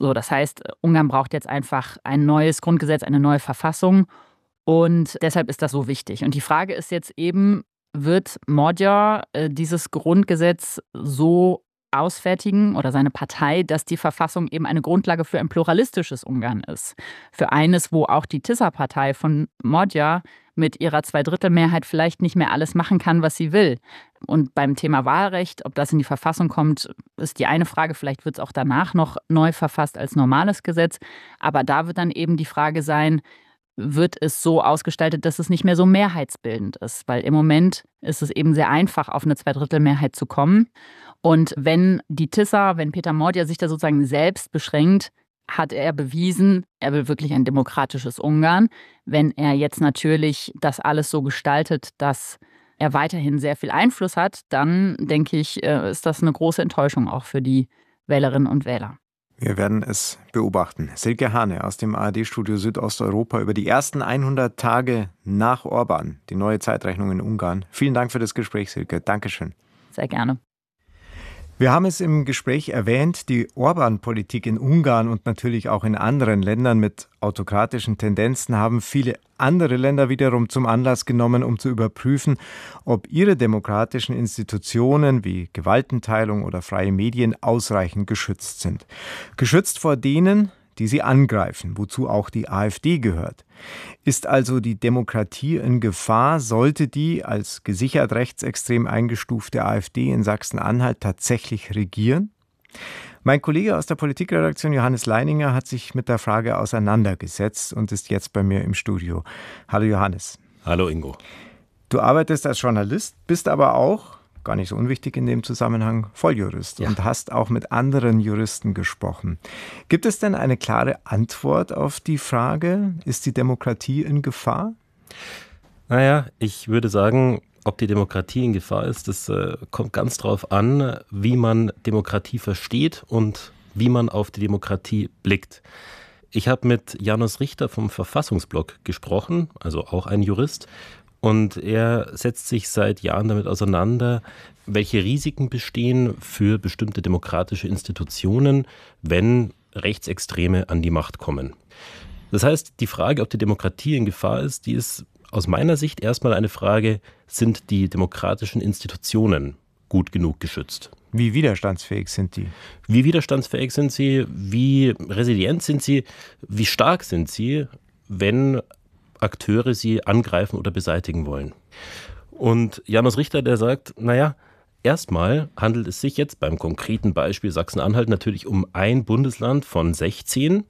So, das heißt, Ungarn braucht jetzt einfach ein neues Grundgesetz, eine neue Verfassung. Und deshalb ist das so wichtig. Und die Frage ist jetzt eben, wird Magyar dieses Grundgesetz so ausfertigen oder seine Partei, dass die Verfassung eben eine Grundlage für ein pluralistisches Ungarn ist. Für eines, wo auch die Tisza-Partei von Magyar mit ihrer Zweidrittelmehrheit vielleicht nicht mehr alles machen kann, was sie will. Und beim Thema Wahlrecht, ob das in die Verfassung kommt, ist die eine Frage. Vielleicht wird es auch danach noch neu verfasst als normales Gesetz. Aber da wird dann eben die Frage sein, wird es so ausgestaltet, dass es nicht mehr so mehrheitsbildend ist. Weil im Moment ist es eben sehr einfach, auf eine Zweidrittelmehrheit zu kommen. Und wenn die Tisza, wenn Peter Magyar sich da sozusagen selbst beschränkt, hat er bewiesen, er will wirklich ein demokratisches Ungarn. Wenn er jetzt natürlich das alles so gestaltet, dass er weiterhin sehr viel Einfluss hat, dann denke ich, ist das eine große Enttäuschung auch für die Wählerinnen und Wähler. Wir werden es beobachten. Silke Hane aus dem ARD-Studio Südosteuropa über die ersten 100 Tage nach Orbán, die neue Zeitrechnung in Ungarn. Vielen Dank für das Gespräch, Silke. Dankeschön. Sehr gerne. Wir haben es im Gespräch erwähnt, die Orbán-Politik in Ungarn und natürlich auch in anderen Ländern mit autokratischen Tendenzen haben viele andere Länder wiederum zum Anlass genommen, um zu überprüfen, ob ihre demokratischen Institutionen wie Gewaltenteilung oder freie Medien ausreichend geschützt sind. Geschützt vor denen, die sie angreifen, wozu auch die AfD gehört. Ist also die Demokratie in Gefahr? Sollte die als gesichert rechtsextrem eingestufte AfD in Sachsen-Anhalt tatsächlich regieren? Mein Kollege aus der Politikredaktion Johannes Leininger hat sich mit der Frage auseinandergesetzt und ist jetzt bei mir im Studio. Hallo Johannes. Hallo Ingo. Du arbeitest als Journalist, bist aber auch, gar nicht so unwichtig in dem Zusammenhang, Volljurist und hast auch mit anderen Juristen gesprochen. Gibt es denn eine klare Antwort auf die Frage, ist die Demokratie in Gefahr? Naja, ich würde sagen, ob die Demokratie in Gefahr ist, das kommt ganz drauf an, wie man Demokratie versteht und wie man auf die Demokratie blickt. Ich habe mit János Richter vom Verfassungsblog gesprochen, also auch ein Jurist, und er setzt sich seit Jahren damit auseinander, welche Risiken bestehen für bestimmte demokratische Institutionen, wenn Rechtsextreme an die Macht kommen. Das heißt, die Frage, ob die Demokratie in Gefahr ist, die ist aus meiner Sicht erstmal eine Frage, sind die demokratischen Institutionen gut genug geschützt? Wie widerstandsfähig sind die? Wie widerstandsfähig sind sie? Wie resilient sind sie? Wie stark sind sie, wenn Akteure sie angreifen oder beseitigen wollen? Und János Richter, der sagt, naja, erstmal handelt es sich jetzt beim konkreten Beispiel Sachsen-Anhalt natürlich um ein Bundesland von 16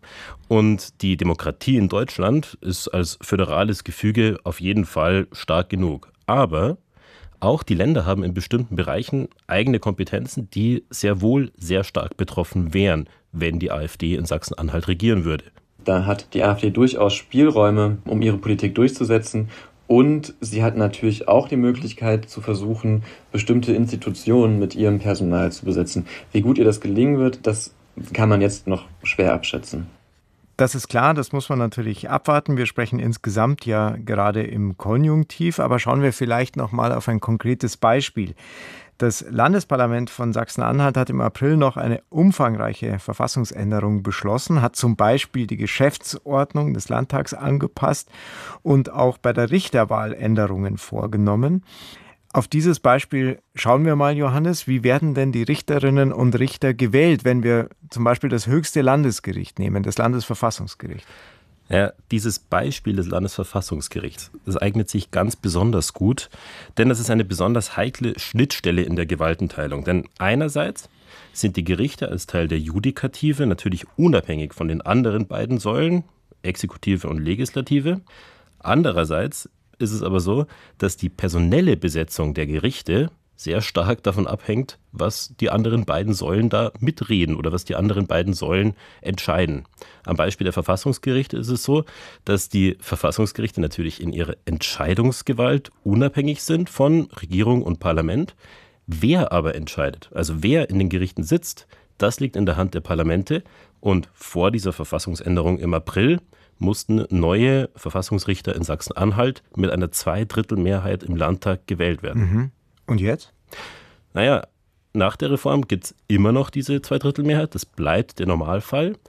und die Demokratie in Deutschland ist als föderales Gefüge auf jeden Fall stark genug. Aber auch die Länder haben in bestimmten Bereichen eigene Kompetenzen, die sehr wohl sehr stark betroffen wären, wenn die AfD in Sachsen-Anhalt regieren würde. Da hat die AfD durchaus Spielräume, um ihre Politik durchzusetzen. Und sie hat natürlich auch die Möglichkeit zu versuchen, bestimmte Institutionen mit ihrem Personal zu besetzen. Wie gut ihr das gelingen wird, das kann man jetzt noch schwer abschätzen. Das ist klar, das muss man natürlich abwarten. Wir sprechen insgesamt ja gerade im Konjunktiv, aber schauen wir vielleicht noch mal auf ein konkretes Beispiel. Das Landesparlament von Sachsen-Anhalt hat im April noch eine umfangreiche Verfassungsänderung beschlossen, hat zum Beispiel die Geschäftsordnung des Landtags angepasst und auch bei der Richterwahl Änderungen vorgenommen. Auf dieses Beispiel schauen wir mal, Johannes. Wie werden denn die Richterinnen und Richter gewählt, wenn wir zum Beispiel das höchste Landesgericht nehmen, das Landesverfassungsgericht? Ja, dieses Beispiel des Landesverfassungsgerichts, das eignet sich ganz besonders gut, denn das ist eine besonders heikle Schnittstelle in der Gewaltenteilung. Denn einerseits sind die Gerichte als Teil der Judikative natürlich unabhängig von den anderen beiden Säulen, Exekutive und Legislative. Andererseits ist es aber so, dass die personelle Besetzung der Gerichte sehr stark davon abhängt, was die anderen beiden Säulen da mitreden oder was die anderen beiden Säulen entscheiden. Am Beispiel der Verfassungsgerichte ist es so, dass die Verfassungsgerichte natürlich in ihrer Entscheidungsgewalt unabhängig sind von Regierung und Parlament. Wer aber entscheidet, also wer in den Gerichten sitzt, das liegt in der Hand der Parlamente. Und vor dieser Verfassungsänderung im April mussten neue Verfassungsrichter in Sachsen-Anhalt mit einer Zweidrittelmehrheit im Landtag gewählt werden. Mhm. Und jetzt? Naja, nach der Reform gibt es immer noch diese Zweidrittelmehrheit, das bleibt der Normalfall.